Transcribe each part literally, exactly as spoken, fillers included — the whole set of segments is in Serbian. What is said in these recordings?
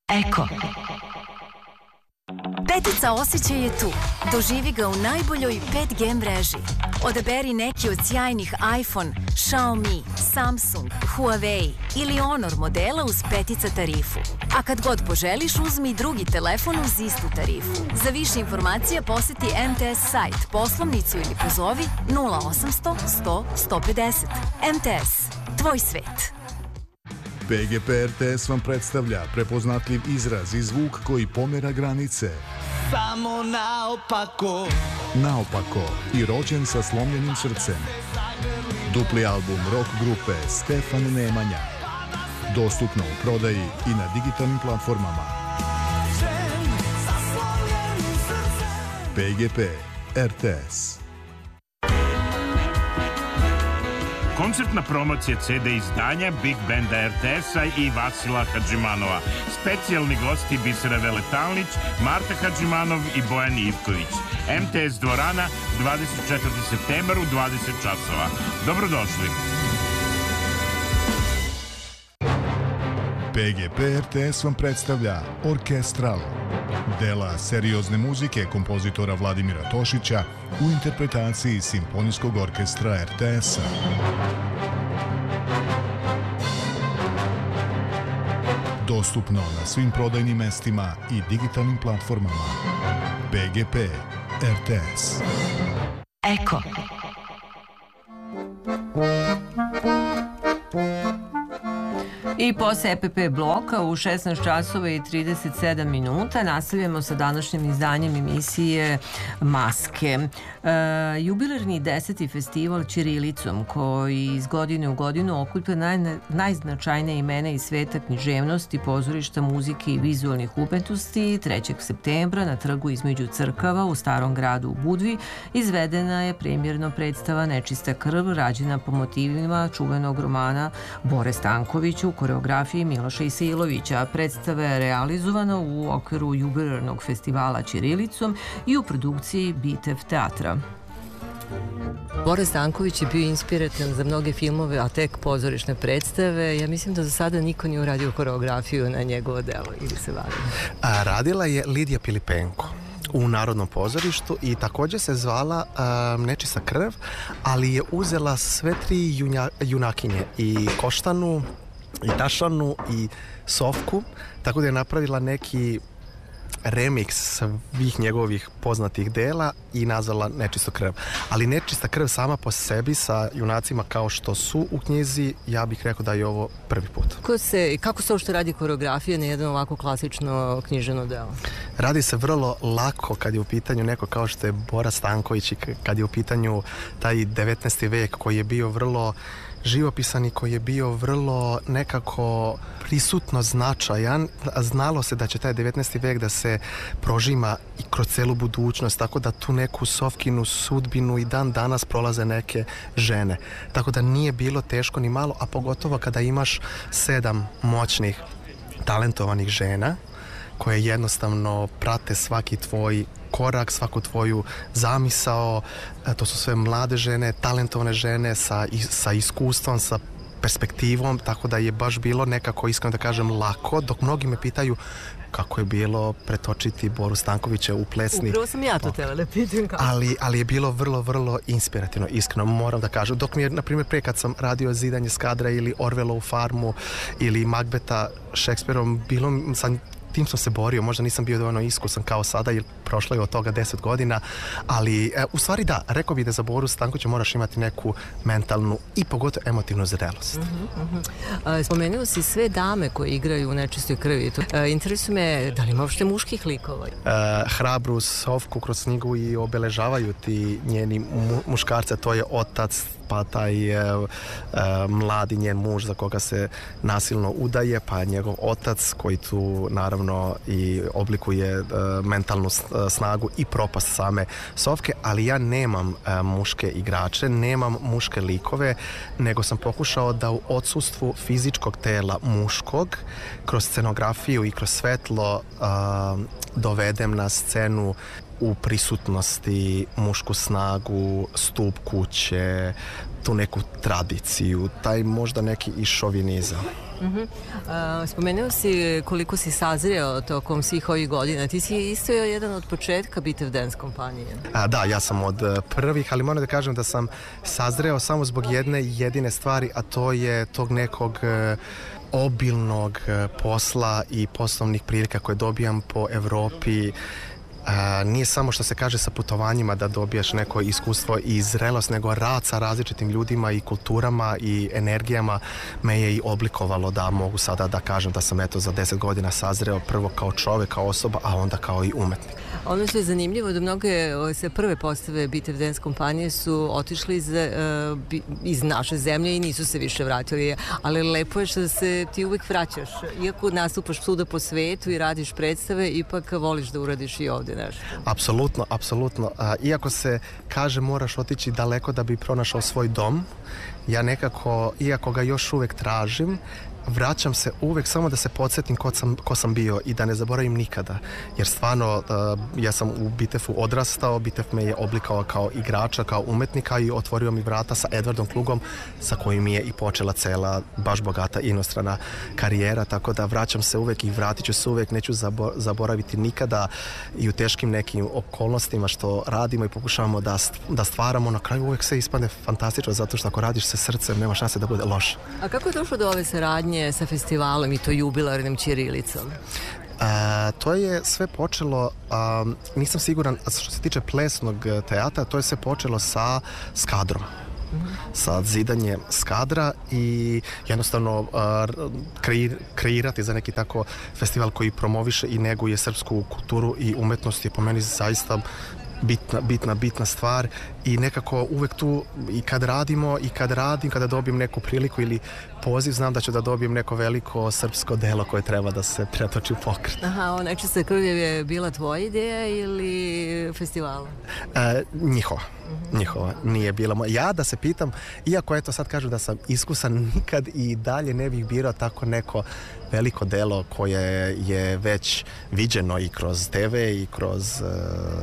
Eko. Petica osjećaj je tu. Doživi ga u najboljoj pet G mreži. Odaberi neki od sjajnih iPhone, Xiaomi, Samsung, Huawei ili Honor modela uz petica tarifu. A kad god poželiš, uzmi drugi telefon uz istu tarifu. Za više informacija posjeti M T S sajt, poslovnicu ili pozovi nula osamsto sto sto pedeset. M T S. Tvoj svet. P G P R T S vam predstavlja prepoznatljiv izraz i zvuk koji pomera granice. Samo naopako. Naopako i rođen sa slomljenim srcem. Dupli album rock grupe Stefan Nemanja. Dostupno u prodaji i na digitalnim platformama. P G P R T S. Koncertna promocija C D izdanja Big Banda R T S-a i Vasila Hadžimanova. Specijalni gosti Bisera Veletalnić, Marta Hadžimanov i Bojan Ivković. M T S dvorana, dvadeset četvrti septembar u dvadeset časova. Dobrodošli. P G P R T S vam predstavlja Orkestral. Dela seriozne muzike kompozitora Vladimira Tošića u interpretaciji Simfonijskog orkestra R T S-a. Dostupno na svim prodajnim mestima i digitalnim platformama. P G P R T S. Eko. I posle E P P bloka u šesnaest časova i trideset sedam minuta nastavljamo sa današnjim izdanjem emisije Maske. E, jubilarni deseti festival Ćirilicom koji iz godine u godinu okuplja naj, najznačajnije imena iz sveta književnosti, pozorišta, muzike i vizualnih umetnosti. trećeg septembra na trgu između crkava u Starom gradu u Budvi izvedena je premijerno predstava Nečista krv, rađena po motivima čuvenog romana Bore Stankovića u koreografiji Miloša Isilovića. Predstava je realizovana u okviru jubilarnog festivala Ćirilicom i u produkciji Bitev teatra. Bore Stanković je bio inspirativan za mnoge filmove, a tek pozorišne predstave. Ja mislim da za sada niko nije uradio koreografiju na njegovo delo, ili se varam? A, radila je Lidija Pilipenko u Narodnom pozorištu i također se zvala um, Nečista krv, ali je uzela sve tri junja, junakinje, i Koštanu, i Tašanu, i Sofku, tako da je napravila neki remix svih njegovih poznatih dela i nazvala Nečistu krv. Ali Nečista krv sama po sebi sa junacima kao što su u knjizi, ja bih rekao da je ovo prvi put. Kako se, kako se uopšte radi koreografija na jedno ovako klasično književno delo? Radi se vrlo lako kad je u pitanju neko kao što je Bora Stanković i kad je u pitanju taj devetnaesti vek koji je bio vrlo živopisan i koji je bio vrlo nekako prisutno značajan. Znalo se da će taj devetnaesti vek da se prožima i kroz celu budućnost, tako da tu neku Sofkinu sudbinu i dan danas prolaze neke žene. Tako da nije bilo teško ni malo, a pogotovo kada imaš sedam moćnih, talentovanih žena koje jednostavno prate svaki tvoj korak, svaku tvoju zamisao. To su sve mlade žene, talentovane žene sa, sa iskustvom, sa perspektivom, tako da je baš bilo nekako, iskreno da kažem, lako, dok mnogi me pitaju kako je bilo pretočiti Boru Stankovića u plesni. Upravo sam ja to tela da pitam kako. Ali, ali je bilo vrlo, vrlo inspirativno, iskreno, moram da kažem. Dok mi je, na primjer, pre kad sam radio Zidanje skadra ili Orvelovu farmu ili Magbeta Šekspirom, bilo sam tim sam se borio, možda nisam bio dovoljno iskusan kao sada, jer prošlo je od toga deset godina, ali e, u stvari da, rekao bih da za Boru Stankovića moraš imati neku mentalnu i pogotovo emotivnu zrelost. Uh-huh, uh-huh. A, spomenuo si sve dame koje igraju u Nečistoj krvi. A, interesuje me, da li ima uopšte muških likova? A, hrabru Sofku kroz knjigu i obeležavaju ti njeni mu, muškarce, to je otac, pa taj e, e, mladi njen muž za koga se nasilno udaje, pa njegov otac koji tu naravno i oblikuje e, mentalnu snagu i propast same Sofke, ali ja nemam e, muške igrače, nemam muške likove, nego sam pokušao da u odsustvu fizičkog tela muškog, kroz scenografiju i kroz svetlo e, dovedem na scenu u prisutnosti, mušku snagu, stup kuće, tu neku tradiciju, taj možda neki i šovinizam. Uh-huh. A, spomenuo si koliko si sazreo tokom svih ovih godina. Ti si isto jedan od početka Bitev Dance kompanije. A, da, ja sam od prvih, ali moram da kažem da sam sazreo samo zbog jedne jedine stvari, a to je tog nekog e, obilnog e, posla i poslovnih prilika koje dobijam po Evropi. A, nije samo što se kaže sa putovanjima da dobijaš neko iskustvo i zrelost, nego rad sa različitim ljudima i kulturama i energijama me je i oblikovalo da mogu sada da kažem da sam eto za deset godina sazreo prvo kao čovek, kao osoba, a onda kao i umetnik. Ono što je zanimljivo da mnoge se prve postave Bitev Dance kompanije su otišli iz, uh, iz naše zemlje i nisu se više vratili, ali lepo je što se ti uvek vraćaš. Iako nastupaš svuda po svetu i radiš predstave, ipak voliš da uradiš i ovde nešto. Apsolutno, apsolutno. Iako se kaže moraš otići daleko da bi pronašao svoj dom, ja nekako, iako ga još uvek tražim, vraćam se uvek samo da se podsjetim ko sam, ko sam bio i da ne zaboravim nikada. Jer stvarno, uh, ja sam u Bitefu odrastao, Bitev me je oblikao kao igrača, kao umetnika i otvorio mi vrata sa Edvardom Klugom, sa kojim je i počela cela baš bogata inostrana karijera, tako da vraćam se uvek i vratit ću se uvek, neću zabo- zaboraviti nikada i u teškim nekim okolnostima što radimo i pokušavamo da, da stvaramo, na kraju uvek sve ispadne fantastično, zato što ako radiš se srcem, nema šanse da bude loše. A kako je došlo do ove saradnje sa festivalom i to jubilarnim ćirilicom? E, to je sve počelo, a, nisam siguran, što se tiče plesnog teatra, to je sve počelo sa skadrom. Mm-hmm. Sa zidanjem skadra i jednostavno uh, kreir, kreirati za neki tako festival koji promoviše i neguje srpsku kulturu i umetnost je po meni zaista bitna, bitna, bitna stvar i nekako uvek tu i kad radimo i kad radim, kada dobijem neku priliku ili poziv, znam da ću da dobijem neko veliko srpsko delo koje treba da se pretoči u pokret. Aha, o Nečista krvljev je bila tvoja ideja ili festivala? E, njihova. Njihova, nije bila moja. Ja da se pitam, iako eto sad kažu da sam iskusan, nikad i dalje ne bih birao tako neko veliko delo koje je već viđeno i kroz te ve i kroz uh,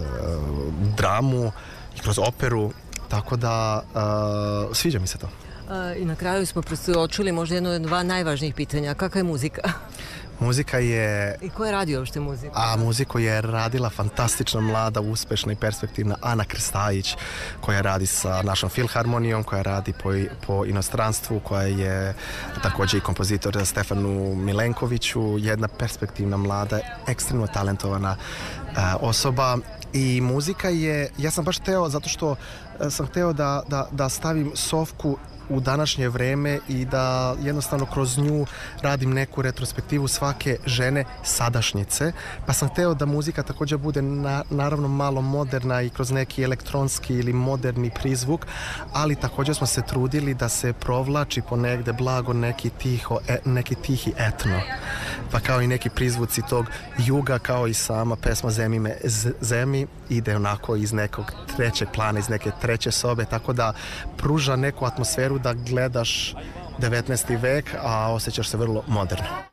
dramu i kroz operu, tako da uh, sviđa mi se to. Uh, I na kraju smo preskočili možda jedno od dva najvažnijih pitanja. Kakva je muzika? Muzika je... I ko je radio uopšte muziku? A muziku je radila fantastična, mlada, uspešna i perspektivna Ana Krstajić, koja radi sa našom filharmonijom, koja radi po, po inostranstvu, koja je također i kompozitor za Stefanu Milenkoviću, jedna perspektivna, mlada, ekstremno talentovana a, osoba. I muzika je, ja sam baš teo, zato što sam hteo da, da, da stavim Sofku u današnje vreme i da jednostavno kroz nju radim neku retrospektivu svake žene sadašnjice, pa sam hteo da muzika također bude na, naravno malo moderna i kroz neki elektronski ili moderni prizvuk, ali također smo se trudili da se provlači ponegde blago neki, tiho, e, neki tihi etno, pa kao i neki prizvuci tog juga, kao i sama pesma Zemi me zemi ide onako iz nekog trećeg plana, iz neke treće sobe, tako da pruža neku atmosferu da gledaš devetnaesti vek, a osjećaš se vrlo moderno.